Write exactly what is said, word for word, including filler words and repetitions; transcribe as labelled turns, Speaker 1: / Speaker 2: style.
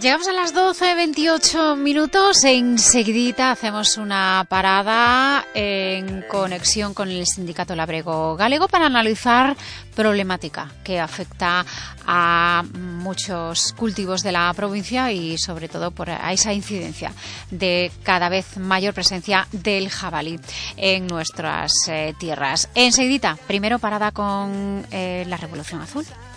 Speaker 1: Llegamos a las doce veintiocho minutos. Enseguidita hacemos una parada en conexión con el Sindicato Labrego Galego para analizar problemática que afecta a muchos cultivos de la provincia y sobre todo por a esa incidencia de cada vez mayor presencia del jabalí en nuestras eh, tierras. Enseguidita, primero parada con eh, la Revolución Azul.